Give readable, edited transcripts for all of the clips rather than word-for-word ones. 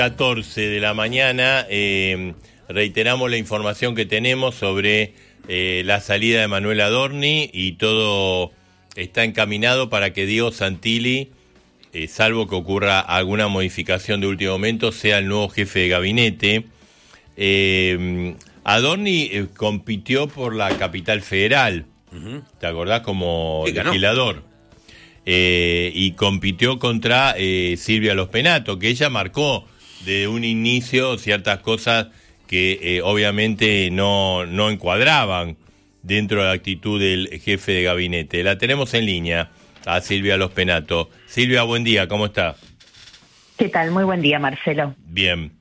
14 de la mañana, reiteramos la información que tenemos sobre la salida de Manuel Adorni y todo está encaminado para que Diego Santilli, salvo que ocurra alguna modificación de último momento, sea el nuevo jefe de gabinete. Adorni compitió por la capital federal, ¿te acordás? Como legislador. Y compitió contra Silvia Los Penato, que ella marcó de un inicio ciertas cosas que obviamente no encuadraban dentro de la actitud del jefe de gabinete. La tenemos en línea a Silvia Los Penato. Silvia, buen día, ¿cómo está? ¿Qué tal? Muy buen día, Marcelo. Bien.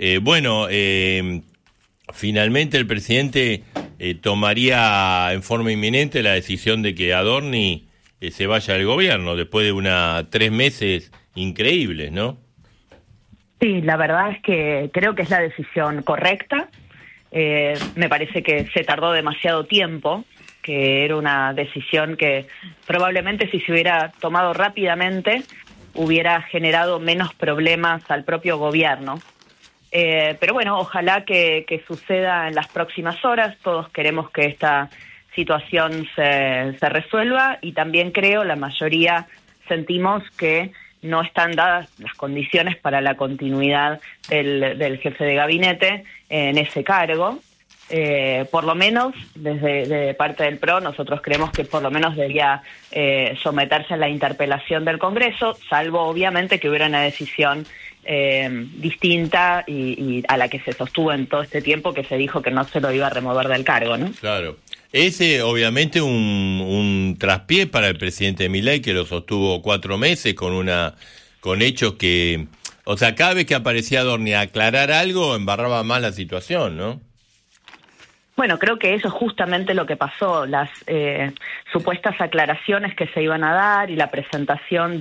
Finalmente el presidente tomaría en forma inminente la decisión de que Adorni se vaya del gobierno después de 3 meses increíbles, ¿no? Sí, la verdad es que creo que es la decisión correcta. Me parece que se tardó demasiado tiempo, que era una decisión que probablemente si se hubiera tomado rápidamente hubiera generado menos problemas al propio gobierno. Pero bueno, ojalá que suceda en las próximas horas. Todos queremos que esta situación se resuelva y también creo, la mayoría sentimos que no están dadas las condiciones para la continuidad del jefe de gabinete en ese cargo. Por lo menos, desde parte del PRO, nosotros creemos que por lo menos debería someterse a la interpelación del Congreso, salvo obviamente que hubiera una decisión distinta y a la que se sostuvo en todo este tiempo, que se dijo que no se lo iba a remover del cargo, ¿no? Claro. Ese obviamente un traspié para el presidente Milei, que lo sostuvo 4 meses con hechos que, o sea, cada vez que aparecía Adorni a aclarar algo embarraba más la situación, ¿no? Bueno, creo que eso es justamente lo que pasó, las supuestas aclaraciones que se iban a dar y la presentación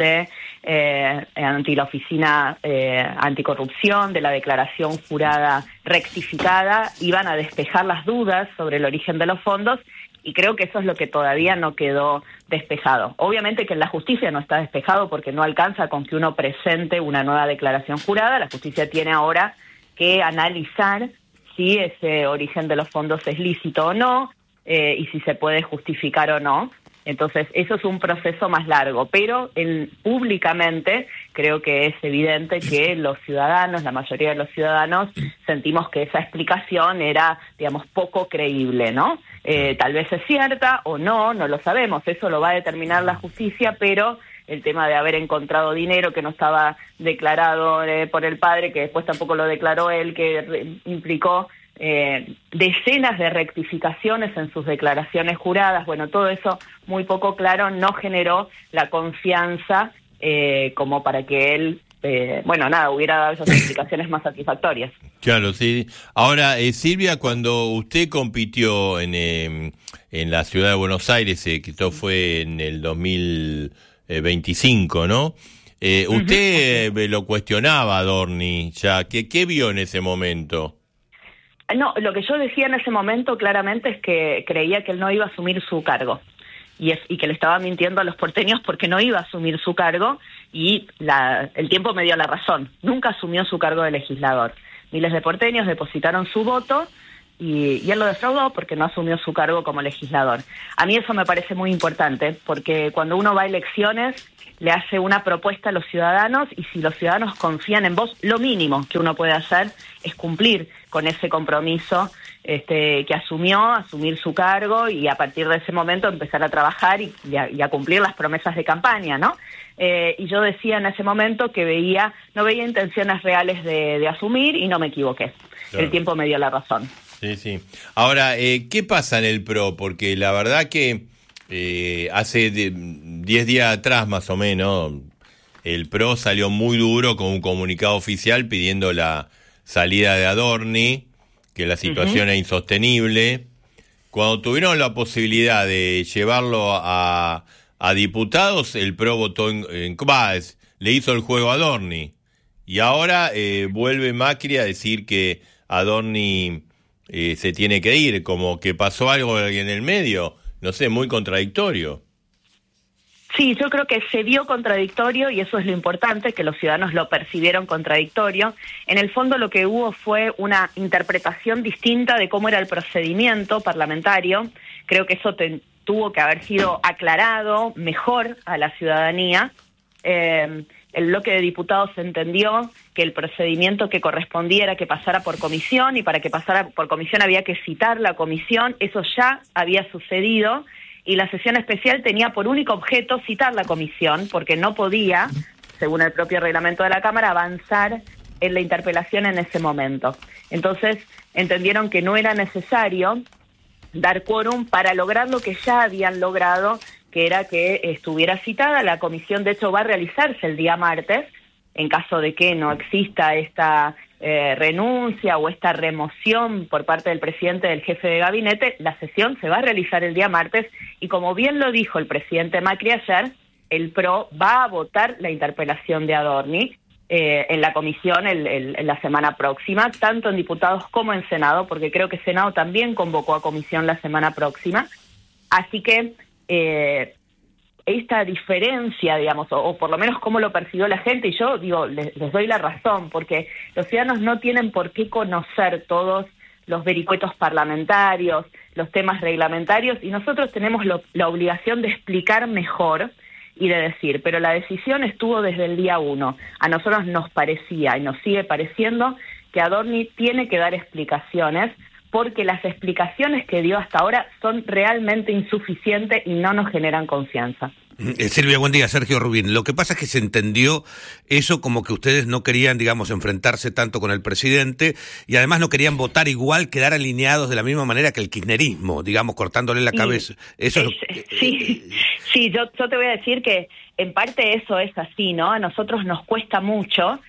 ante la Oficina Anticorrupción de la declaración jurada rectificada iban a despejar las dudas sobre el origen de los fondos y creo que eso es lo que todavía no quedó despejado. Obviamente que en la justicia no está despejado porque no alcanza con que uno presente una nueva declaración jurada, la justicia tiene ahora que analizar si ese origen de los fondos es lícito o no, y si se puede justificar o no. Entonces, eso es un proceso más largo, pero públicamente creo que es evidente que los ciudadanos, la mayoría de los ciudadanos, sentimos que esa explicación era, digamos, poco creíble, ¿no? Tal vez es cierta o no lo sabemos, eso lo va a determinar la justicia, pero el tema de haber encontrado dinero que no estaba declarado por el padre, que después tampoco lo declaró él, que implicó decenas de rectificaciones en sus declaraciones juradas, bueno, todo eso muy poco claro, no generó la confianza como para que él, hubiera dado esas explicaciones más satisfactorias. Claro, sí. Ahora, Silvia, cuando usted compitió en la ciudad de Buenos Aires, que esto fue en el 2025, ¿no? Usted lo cuestionaba, Adorni, ya. ¿Qué vio en ese momento? No, lo que yo decía en ese momento claramente es que creía que él no iba a asumir su cargo y que le estaba mintiendo a los porteños porque no iba a asumir su cargo y el tiempo me dio la razón. Nunca asumió su cargo de legislador. Miles de porteños depositaron su voto y él lo defraudó porque no asumió su cargo como legislador. A mí eso me parece muy importante porque cuando uno va a elecciones le hace una propuesta a los ciudadanos y si los ciudadanos confían en vos, lo mínimo que uno puede hacer es cumplir con ese compromiso que asumir su cargo y a partir de ese momento empezar a trabajar y a cumplir las promesas de campaña, ¿no? Y yo decía en ese momento que no veía intenciones reales de asumir y no me equivoqué. Claro. El tiempo me dio la razón. Sí, sí. Ahora, ¿qué pasa en el PRO? Porque la verdad que hace 10 días atrás más o menos el PRO salió muy duro con un comunicado oficial pidiendo la salida de Adorni, que la situación era insostenible. Cuando tuvieron la posibilidad de llevarlo a diputados, el PRO votó le hizo el juego a Adorni. Y ahora vuelve Macri a decir que Adorni se tiene que ir, como que pasó algo en el medio. No sé, muy contradictorio. Sí, yo creo que se vio contradictorio y eso es lo importante, que los ciudadanos lo percibieron contradictorio. En el fondo lo que hubo fue una interpretación distinta de cómo era el procedimiento parlamentario. Creo que eso tuvo que haber sido aclarado mejor a la ciudadanía. El bloque de diputados entendió que el procedimiento que correspondía era que pasara por comisión, y para que pasara por comisión había que citar la comisión. Eso ya había sucedido y la sesión especial tenía por único objeto citar la comisión, porque no podía, según el propio reglamento de la Cámara, avanzar en la interpelación en ese momento. Entonces entendieron que no era necesario dar quórum para lograr lo que ya habían logrado, que era que estuviera citada. La comisión, de hecho, va a realizarse el día martes, en caso de que no exista esta renuncia o esta remoción por parte del presidente del jefe de gabinete. La sesión se va a realizar el día martes y, como bien lo dijo el presidente Macri ayer, el PRO va a votar la interpelación de Adorni en la comisión en la semana próxima, tanto en diputados como en Senado, porque creo que Senado también convocó a comisión la semana próxima. Así que esta diferencia, digamos, o por lo menos cómo lo percibió la gente, y yo digo, les doy la razón, porque los ciudadanos no tienen por qué conocer todos los vericuetos parlamentarios, los temas reglamentarios, y nosotros tenemos la obligación de explicar mejor y de decir, pero la decisión estuvo desde el día 1. A nosotros nos parecía y nos sigue pareciendo que Adorni tiene que dar explicaciones, porque las explicaciones que dio hasta ahora son realmente insuficientes y no nos generan confianza. Silvia, buen día. Sergio Rubín. Lo que pasa es que se entendió eso como que ustedes no querían, digamos, enfrentarse tanto con el presidente y además no querían votar igual, quedar alineados de la misma manera que el kirchnerismo, digamos, cortándole la cabeza. Eso sí, yo te voy a decir que en parte eso es así, ¿no? A nosotros nos cuesta mucho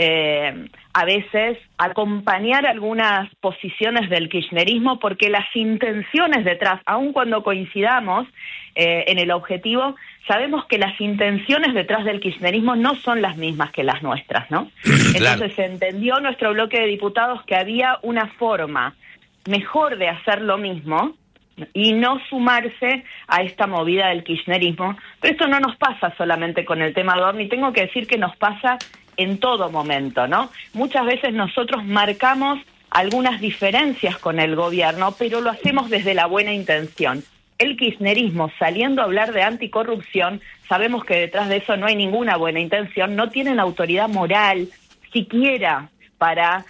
a veces acompañar algunas posiciones del kirchnerismo, porque las intenciones detrás, aun cuando coincidamos en el objetivo, sabemos que las intenciones detrás del kirchnerismo no son las mismas que las nuestras, ¿no? Entonces se entendió nuestro bloque de diputados que había una forma mejor de hacer lo mismo y no sumarse a esta movida del kirchnerismo. Pero esto no nos pasa solamente con el tema de Adorni, tengo que decir que nos pasa en todo momento, ¿no? Muchas veces nosotros marcamos algunas diferencias con el gobierno, pero lo hacemos desde la buena intención. El kirchnerismo, saliendo a hablar de anticorrupción, sabemos que detrás de eso no hay ninguna buena intención, no tienen autoridad moral siquiera para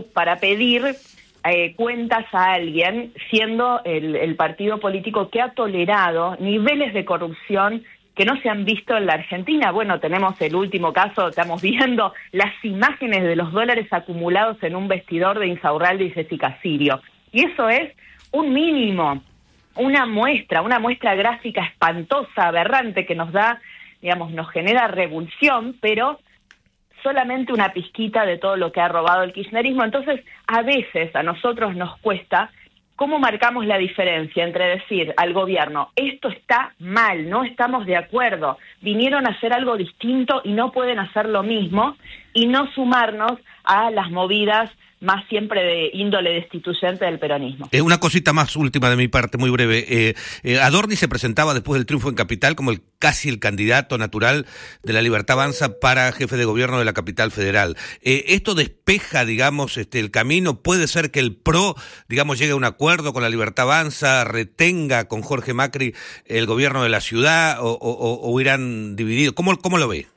pedir cuentas a alguien, siendo el partido político que ha tolerado niveles de corrupción que no se han visto en la Argentina. Bueno, tenemos el último caso, estamos viendo las imágenes de los dólares acumulados en un vestidor de Insaurralde y Jessica Sirio. Y eso es un mínimo, una muestra gráfica espantosa, aberrante, que nos da, digamos, nos genera revulsión, pero solamente una pizquita de todo lo que ha robado el kirchnerismo. Entonces, a veces a nosotros nos cuesta. ¿Cómo marcamos la diferencia entre decir al gobierno, esto está mal, no estamos de acuerdo, vinieron a hacer algo distinto y no pueden hacer lo mismo, y no sumarnos a las movidas más siempre de índole destituyente del peronismo? Una cosita más última de mi parte, muy breve. Adorni se presentaba después del triunfo en Capital como casi el candidato natural de la Libertad Avanza para jefe de gobierno de la capital federal. ¿Esto despeja, digamos, el camino? ¿Puede ser que el PRO, digamos, llegue a un acuerdo con la Libertad Avanza, retenga con Jorge Macri el gobierno de la ciudad o irán divididos? ¿Cómo lo ve?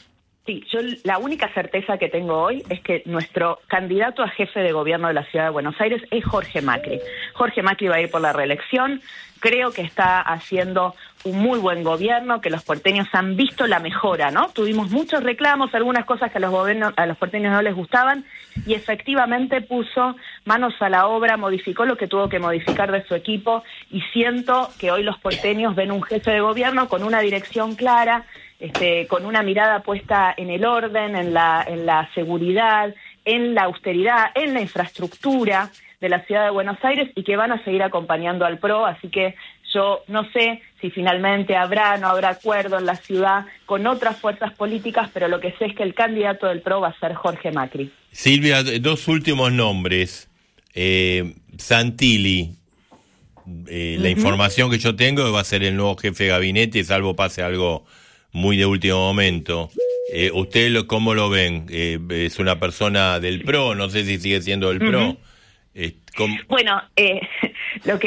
Sí, yo la única certeza que tengo hoy es que nuestro candidato a jefe de gobierno de la Ciudad de Buenos Aires es Jorge Macri. Jorge Macri va a ir por la reelección. Creo que está haciendo un muy buen gobierno, que los porteños han visto la mejora, ¿no? Tuvimos muchos reclamos, algunas cosas que a los porteños no les gustaban, y efectivamente puso manos a la obra, modificó lo que tuvo que modificar de su equipo, y siento que hoy los porteños ven un jefe de gobierno con una dirección clara, con una mirada puesta en el orden, en la seguridad, en la austeridad, en la infraestructura de la Ciudad de Buenos Aires, y que van a seguir acompañando al PRO. Así que yo no sé si finalmente habrá o no habrá acuerdo en la ciudad con otras fuerzas políticas, pero lo que sé es que el candidato del PRO va a ser Jorge Macri. Silvia, dos últimos nombres. Santilli, la información que yo tengo va a ser el nuevo jefe de gabinete, salvo pase algo muy de último momento. ¿Usted cómo lo ven? ¿Es una persona del PRO? No sé si sigue siendo del PRO. Bueno, lo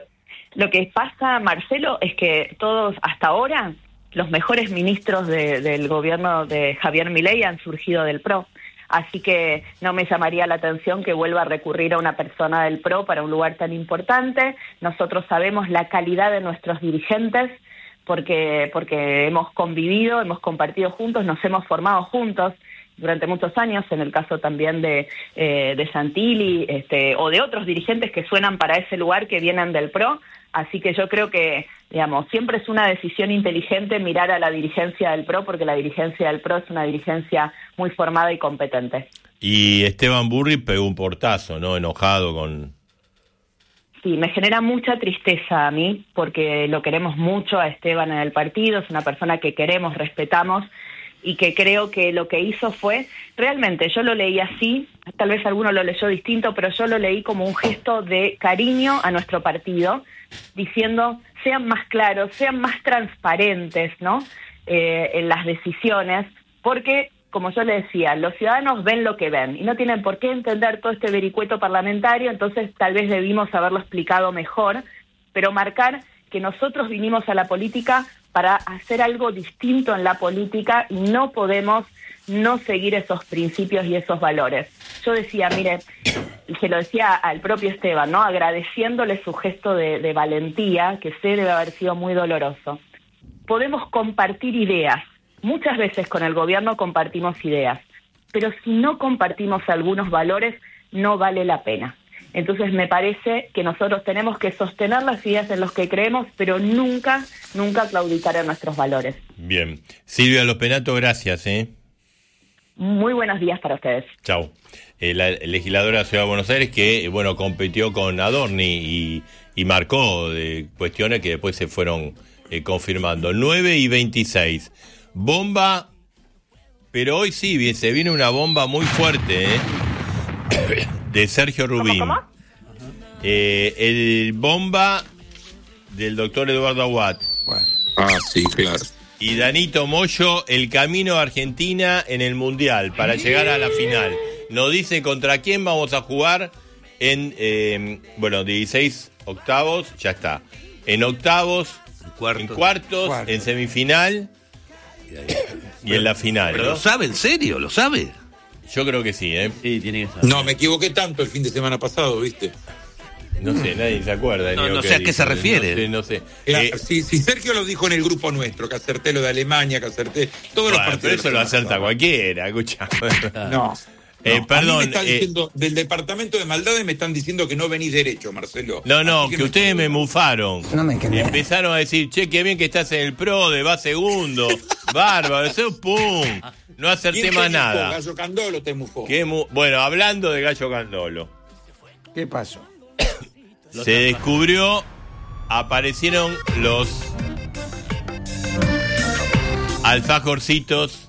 que pasa, Marcelo, es que todos hasta ahora los mejores ministros del gobierno de Javier Milei han surgido del PRO. Así que no me llamaría la atención que vuelva a recurrir a una persona del PRO para un lugar tan importante. Nosotros sabemos la calidad de nuestros dirigentes porque hemos convivido, hemos compartido juntos, nos hemos formado juntos durante muchos años, en el caso también de Santilli, o de otros dirigentes que suenan para ese lugar que vienen del PRO. Así que yo creo que, digamos, siempre es una decisión inteligente mirar a la dirigencia del PRO, porque la dirigencia del PRO es una dirigencia muy formada y competente. Y Esteban Burri pegó un portazo, ¿no? Enojado con... Sí, me genera mucha tristeza a mí, porque lo queremos mucho a Esteban en el partido, es una persona que queremos, respetamos, y que creo que lo que hizo fue, realmente yo lo leí así, tal vez alguno lo leyó distinto, pero yo lo leí como un gesto de cariño a nuestro partido, diciendo, sean más claros, sean más transparentes, ¿no? En las decisiones, porque, como yo le decía, los ciudadanos ven lo que ven, y no tienen por qué entender todo este vericueto parlamentario, entonces tal vez debimos haberlo explicado mejor, pero marcar que nosotros vinimos a la política para hacer algo distinto en la política y no podemos no seguir esos principios y esos valores. Yo decía, mire, se lo decía al propio Esteban, ¿no? Agradeciéndole su gesto de valentía, que sé debe haber sido muy doloroso. Podemos compartir ideas. Muchas veces con el gobierno compartimos ideas, pero si no compartimos algunos valores, no vale la pena. Entonces me parece que nosotros tenemos que sostener las ideas en las que creemos, pero nunca claudicar en nuestros valores. Bien. Silvia Lospenato, gracias. Muy buenos días para ustedes. Chau. La legisladora de la Ciudad de Buenos Aires que, bueno, compitió con Adorni y marcó de cuestiones que después se fueron confirmando. 9:26. Bomba, pero hoy sí, se viene una bomba muy fuerte, de Sergio Rubín. ¿Cómo? El bomba del doctor Eduardo Aguad. Ah, sí, claro. Y Danito Moyo, el camino a Argentina en el Mundial para llegar a la final. Nos dice contra quién vamos a jugar en, 16 octavos, ya está. En octavos, en cuartos, en semifinal y en la final. ¿Pero ¿no? lo sabe, en serio? ¿Lo sabe? Yo creo que sí, Sí, tiene que saber. No, me equivoqué tanto el fin de semana pasado, ¿viste? No sé, nadie se acuerda. No sé a qué se refiere. No sé. Sí, Sergio lo dijo en el grupo nuestro, que acerté lo de Alemania, que acerté todos los partidos. Pero eso lo acerta cualquiera, escucha. No. Perdón. A mí me están diciendo, del departamento de maldades me están diciendo que no venís derecho, Marcelo. No, que ustedes me mufaron. No me entiendo. Empezaron a decir, che, qué bien que estás en el PRO, va segundo. Bárbaro, eso pum. No acerté más nada. Gallo Candolo te mufó. Bueno, hablando de Gallo Candolo. ¿Qué pasó? Se descubrió, aparecieron los alfajorcitos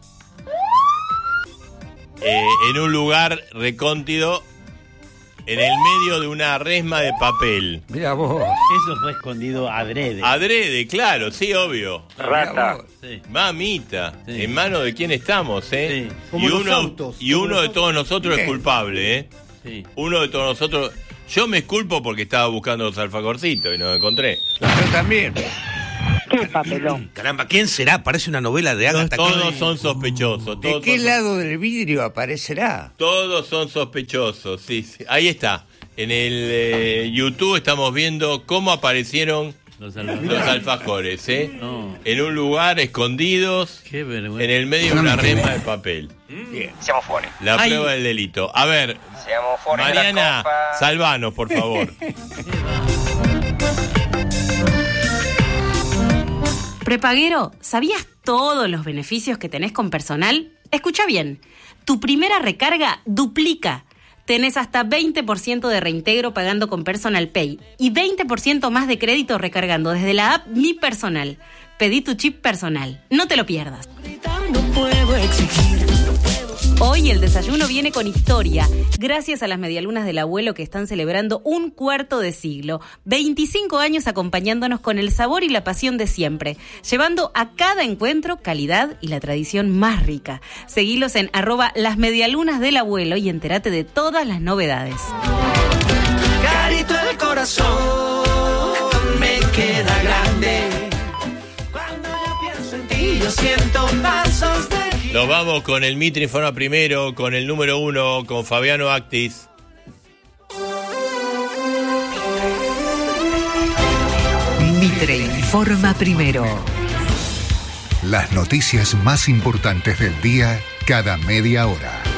en un lugar recóndito en el medio de una resma de papel. Mira vos. Eso fue escondido adrede. Adrede, claro, sí, obvio. Rata. Sí. Mamita, Sí. ¿en manos de quién estamos, Sí. Como los autos. Y uno de todos nosotros es culpable, Sí. Uno de todos nosotros. Yo me exculpo porque estaba buscando los alfajorcitos y no los encontré. Yo también. Qué papelón. Caramba, ¿quién será? Parece una novela de Agatha Todos Christie. son sospechosos. ¿De Todos qué son, lado del vidrio aparecerá? Todos son sospechosos, sí. Ahí está. En el YouTube estamos viendo cómo aparecieron Los los alfajores, No. En un lugar escondidos, Qué vergüenza. en el medio de una resma de papel. Siamo fuori. La Ay. prueba del delito. A ver, Siamo fuori dalla Mariana, Coppa. salvanos, por favor. Prepaguero, ¿sabías todos los beneficios que tenés con personal? Escucha bien, tu primera recarga duplica. Tenés hasta 20% de reintegro pagando con Personal Pay y 20% más de crédito recargando desde la app Mi Personal. Pedí tu chip personal, no te lo pierdas. No puedo exigir, no puedo Hoy el desayuno viene con historia, gracias a las medialunas del abuelo que están celebrando un cuarto de siglo. 25 años acompañándonos con el sabor y la pasión de siempre, llevando a cada encuentro calidad y la tradición más rica. Seguilos en @lasmedialunas del abuelo y entérate de todas las novedades. Carito el corazón me queda grande. Cuando yo pienso en ti, yo siento pasos de... Nos vamos con el Mitre Informa Primero, con el número 1, con Fabiano Actis. Mitre Informa Primero. Las noticias más importantes del día cada media hora.